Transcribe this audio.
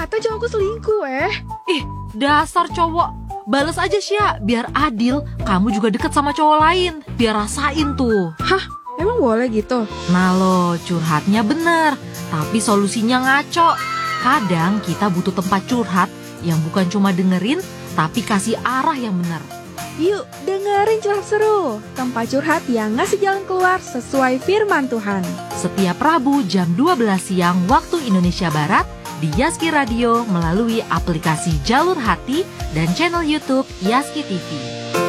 ternyata cowokku selingkuh, Ih, dasar cowok. Bales aja Sya, biar adil. Kamu juga deket sama cowok lain. Biar rasain tuh. Hah? Emang boleh gitu? Nah lo, curhatnya bener. Tapi solusinya ngaco. Kadang kita butuh tempat curhat yang bukan cuma dengerin, tapi kasih arah yang bener. Yuk, dengerin curhat seru. Tempat curhat yang ngasih jalan keluar sesuai firman Tuhan. Setiap Rabu jam 12 siang waktu Indonesia Barat di Yaski Radio melalui aplikasi Jalur Hati dan channel YouTube Yaski TV.